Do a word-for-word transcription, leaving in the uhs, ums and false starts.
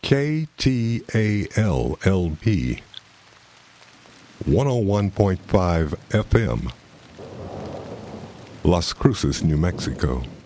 K T A L L P one oh one point five F M, Las Cruces, New Mexico.